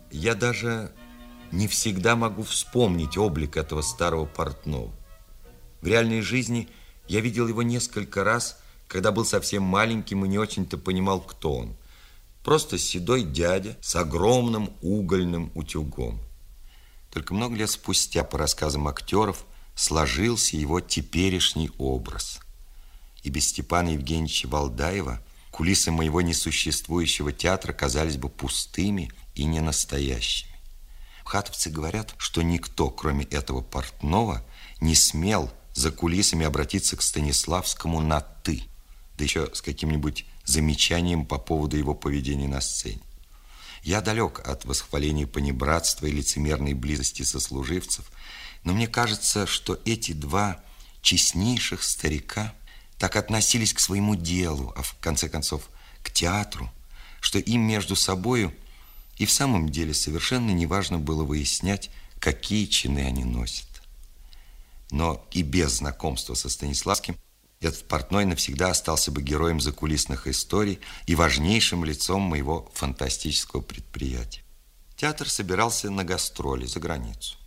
Я даже не всегда могу вспомнить облик этого старого портного. В реальной жизни я видел его несколько раз, когда был совсем маленьким и не очень-то понимал, кто он. Просто седой дядя с огромным угольным утюгом. Только много лет спустя, по рассказам актеров, сложился его теперешний образ. И без Степана Евгеньевича Валдаева кулисы моего несуществующего театра казались бы пустыми и ненастоящими. Хатовцы говорят, что никто, кроме этого портного, не смел за кулисами обратиться к Станиславскому на «ты», да еще с каким-нибудь замечанием по поводу его поведения на сцене. Я далек от восхваления понебратства и лицемерной близости сослуживцев, но мне кажется, что эти два честнейших старика так относились к своему делу, а в конце концов к театру, что им между собою и в самом деле совершенно неважно было выяснять, какие чины они носят. Но и без знакомства со Станиславским этот портной навсегда остался бы героем закулисных историй и важнейшим лицом моего фантастического предприятия. Театр собирался на гастроли за границу.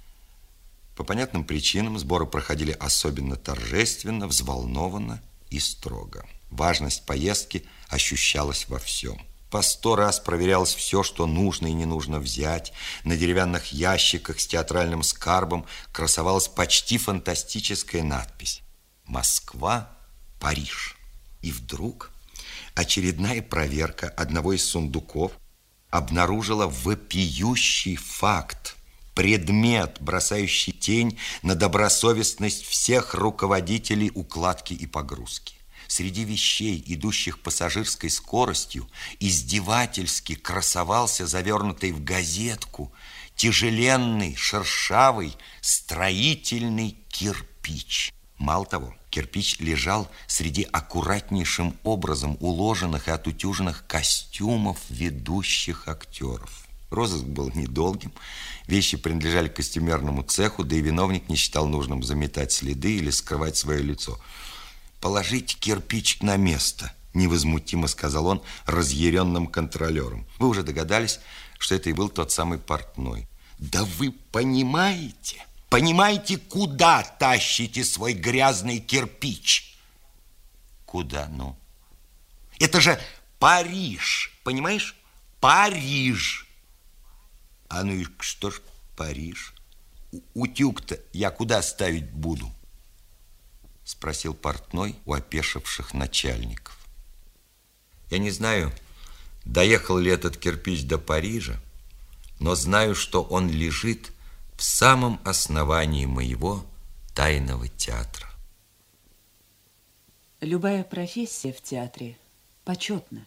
По понятным причинам сборы проходили особенно торжественно, взволнованно и строго. Важность поездки ощущалась во всем. По 100 раз проверялось все, что нужно и не нужно взять. На деревянных ящиках с театральным скарбом красовалась почти фантастическая надпись: «Москва, Париж». И вдруг очередная проверка одного из сундуков обнаружила вопиющий факт. Предмет, бросающий тень на добросовестность всех руководителей укладки и погрузки. Среди вещей, идущих пассажирской скоростью, издевательски красовался завернутый в газетку тяжеленный, шершавый, строительный кирпич. Мало того, кирпич лежал среди аккуратнейшим образом уложенных и отутюженных костюмов ведущих актеров. Розыск был недолгим, вещи принадлежали костюмерному цеху, да и виновник не считал нужным заметать следы или скрывать свое лицо. «Положите кирпич на место», – невозмутимо сказал он разъяренным контролером. Вы уже догадались, что это и был тот самый портной. «Да вы понимаете, куда тащите свой грязный кирпич?» «Куда, ну?» «Это же Париж, понимаешь? Париж!» «А ну и что ж Париж? Утюг-то я куда ставить буду?» Спросил портной у опешивших начальников. Я не знаю, доехал ли этот кирпич до Парижа, но знаю, что он лежит в самом основании моего тайного театра. Любая профессия в театре почетна.